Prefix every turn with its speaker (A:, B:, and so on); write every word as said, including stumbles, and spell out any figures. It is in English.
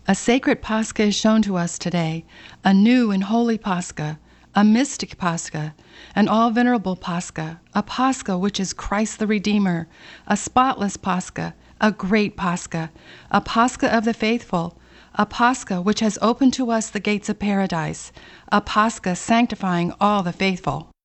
A: A sacred Pascha is shown to us today, a new and holy Pascha, a mystic Pascha, an all-venerable Pascha, a Pascha which is Christ the Redeemer, a spotless Pascha, a great Pascha, a Pascha of the faithful, a Pascha which has opened to us the gates of paradise, a Pascha sanctifying all the faithful.